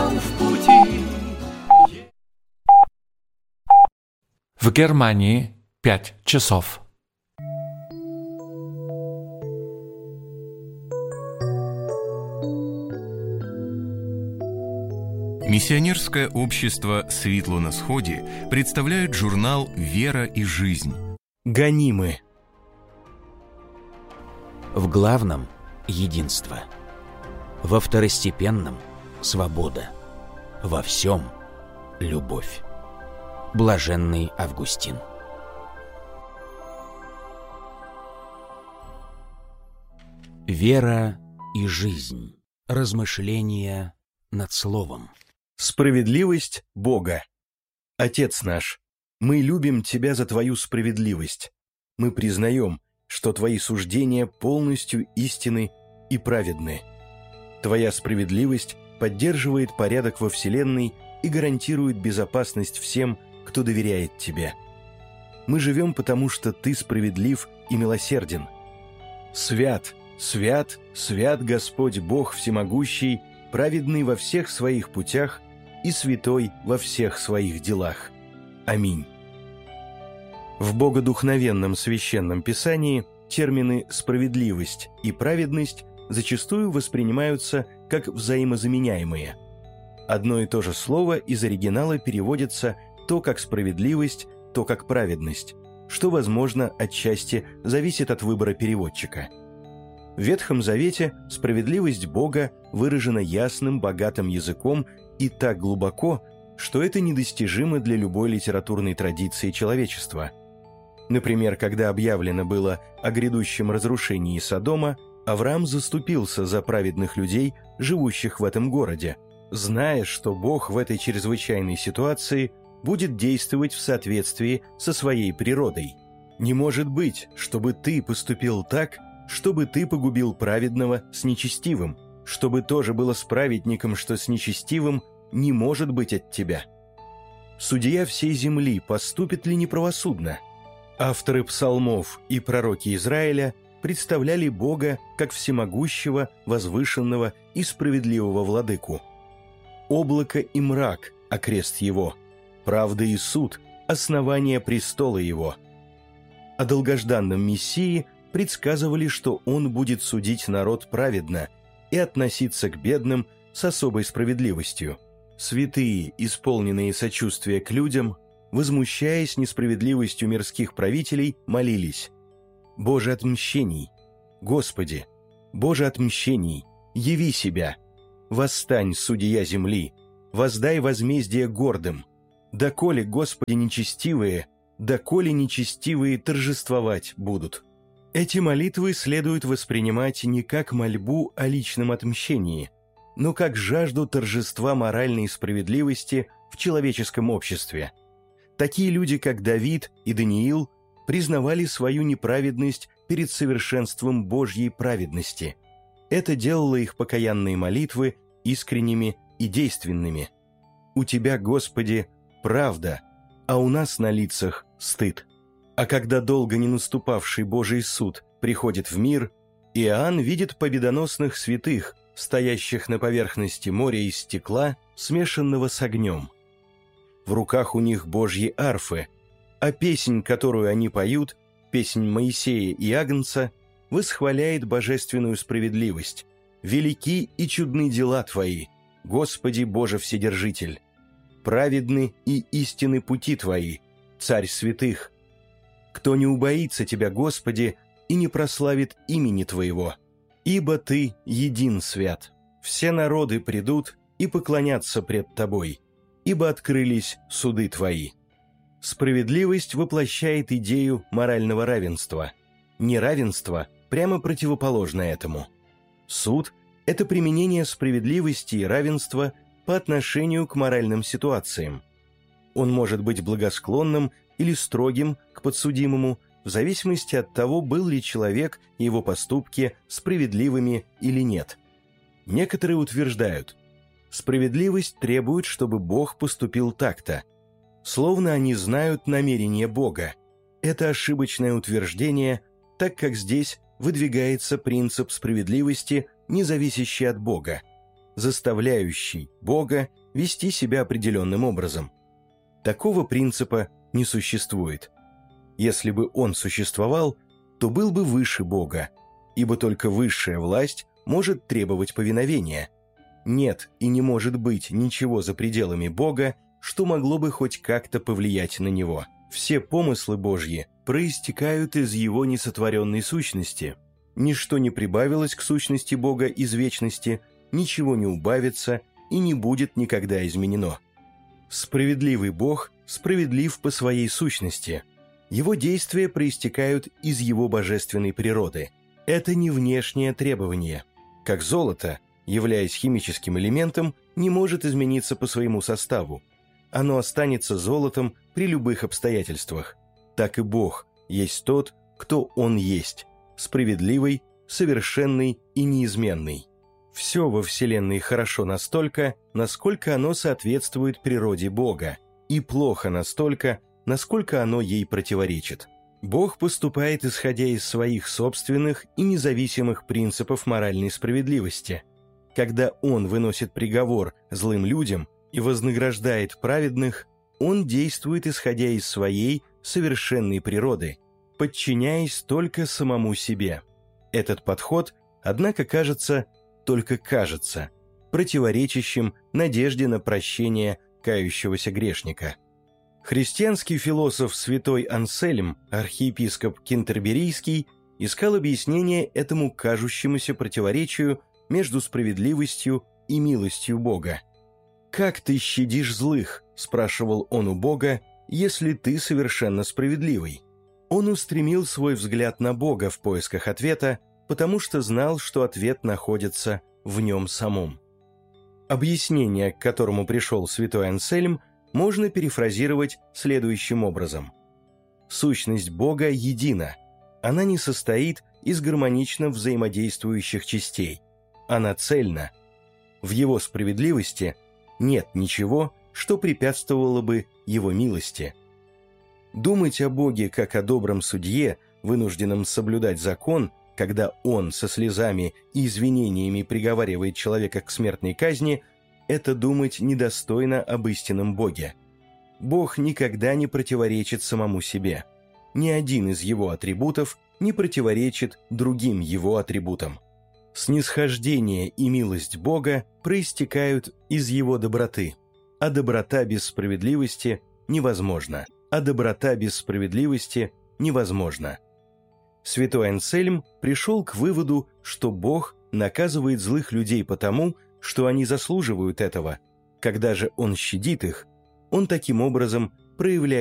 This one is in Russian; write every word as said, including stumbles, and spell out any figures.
он в пути. В Германии пять часов. Миссионерское общество «Светло на сходе» представляет журнал «Вера и жизнь». Гонимы. В главном – единство. Во второстепенном – свобода. Во всем – любовь. Блаженный Августин. Вера и жизнь. Размышления над словом. Справедливость Бога. Отец наш, мы любим Тебя за Твою справедливость. Мы признаем, что Твои суждения полностью истинны и праведны. Твоя справедливость поддерживает порядок во Вселенной и гарантирует безопасность всем, кто доверяет Тебе. Мы живем, потому что Ты справедлив и милосерден. Свят, свят, свят Господь Бог Всемогущий, праведный во всех своих путях и святой во всех своих делах. Аминь. В богодухновенном священном писании термины «справедливость» и «праведность» зачастую воспринимаются как взаимозаменяемые. Одно и то же слово из оригинала переводится то как «справедливость», то как «праведность», что, возможно, отчасти зависит от выбора переводчика. В Ветхом Завете справедливость Бога выражена ясным, богатым языком и так глубоко, что это недостижимо для любой литературной традиции человечества. Например, когда объявлено было о грядущем разрушении Содома, Авраам заступился за праведных людей, живущих в этом городе, зная, что Бог в этой чрезвычайной ситуации будет действовать в соответствии со своей природой. Не может быть, чтобы ты поступил так, чтобы ты погубил праведного с нечестивым, чтобы тоже было с праведником, что с нечестивым, не может быть от тебя. Судья всей земли поступит ли неправосудно? Авторы псалмов и пророки Израиля представляли Бога как всемогущего, возвышенного и справедливого владыку. Облако и мрак – окрест его, правда и суд – основание престола его. О долгожданном Мессии предсказывали, что он будет судить народ праведно и относиться к бедным с особой справедливостью. Святые, исполненные сочувствия к людям, возмущаясь несправедливостью мирских правителей, молились: «Боже отмщений! Господи! Боже отмщений! Яви себя! Восстань, судья земли! Воздай возмездие гордым! Доколе, Господи, нечестивые, доколе нечестивые торжествовать будут». Эти молитвы следует воспринимать не как мольбу о личном отмщении, но как жажду торжества моральной справедливости в человеческом обществе. Такие люди, как Давид и Даниил, признавали свою неправедность перед совершенством Божьей праведности. Это делало их покаянные молитвы искренними и действенными. «У Тебя, Господи, правда, а у нас на лицах стыд». А когда долго не наступавший Божий суд приходит в мир, Иоанн видит победоносных святых, стоящих на поверхности моря из стекла, смешанного с огнем. В руках у них Божьи арфы, а песнь, которую они поют, песнь Моисея и Агнца, восхваляет божественную справедливость. «Велики и чудны дела Твои, Господи Боже Вседержитель! Праведны и истинны пути Твои, Царь святых! Кто не убоится Тебя, Господи, и не прославит имени Твоего? Ибо Ты един свят. Все народы придут и поклонятся пред Тобой, ибо открылись суды Твои». Справедливость воплощает идею морального равенства. Неравенство прямо противоположно этому. Суд – это применение справедливости и равенства по отношению к моральным ситуациям. Он может быть благосклонным или строгим к подсудимому, в зависимости от того, был ли человек и его поступки справедливыми или нет. Некоторые утверждают, справедливость требует, чтобы Бог поступил так-то, словно они знают намерение Бога. Это ошибочное утверждение, так как здесь выдвигается принцип справедливости, не зависящий от Бога. заставляющий Бога вести себя определенным образом. Такого принципа не существует. Если бы он существовал, то был бы выше Бога, ибо только высшая власть может требовать повиновения. Нет и не может быть ничего за пределами Бога, что могло бы хоть как-то повлиять на него. Все помыслы Божьи проистекают из Его несотворенной сущности. Ничто не прибавилось к сущности Бога из вечности, ничего не убавится и не будет никогда изменено. Справедливый Бог справедлив по своей сущности. Его действия проистекают из Его божественной природы. Это не внешнее требование. Как золото, являясь химическим элементом, не может измениться по своему составу. Оно останется золотом при любых обстоятельствах. Так и Бог есть тот, кто Он есть, справедливый, совершенный и неизменный. Все во Вселенной хорошо настолько, насколько оно соответствует природе Бога, и плохо настолько, насколько оно ей противоречит. Бог поступает, исходя из своих собственных и независимых принципов моральной справедливости. Когда Он выносит приговор злым людям и вознаграждает праведных, Он действует, исходя из своей совершенной природы, подчиняясь только самому себе. Этот подход, однако, кажется, только кажется, противоречащим надежде на прощение кающегося грешника. Христианский философ святой Ансельм, архиепископ Кентерберийский, искал объяснение этому кажущемуся противоречию между справедливостью и милостью Бога. «Как ты щадишь злых?» – спрашивал он у Бога, – «если ты совершенно справедливый». Он устремил свой взгляд на Бога в поисках ответа, потому что знал, что ответ находится в нем самом. Объяснение, к которому пришел святой Ансельм, можно перефразировать следующим образом. Сущность Бога едина. Она не состоит из гармонично взаимодействующих частей. Она цельна. В Его справедливости нет ничего, что препятствовало бы Его милости. Думать о Боге как о добром судье, вынужденном соблюдать закон, когда Он со слезами и извинениями приговаривает человека к смертной казни, это думать недостойно об истинном Боге. Бог никогда не противоречит самому себе. Ни один из Его атрибутов не противоречит другим Его атрибутам. Снисхождение и милость Бога проистекают из Его доброты, а доброта без справедливости невозможна. А доброта без справедливости невозможна. Святой Ансельм пришел к выводу, что Бог наказывает злых людей потому, что они заслуживают этого. Когда же Он щадит их, Он таким образом проявляет